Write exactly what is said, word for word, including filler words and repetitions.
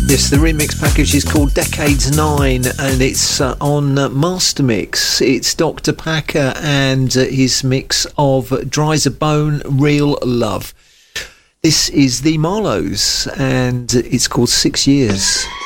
Yes, the remix package is called Decades nine, and it's uh, on uh, Master Mix. It's Doctor Packer and uh, his mix of Dry as a Bone, Real Love. This is the Marlows, and it's called Six Years.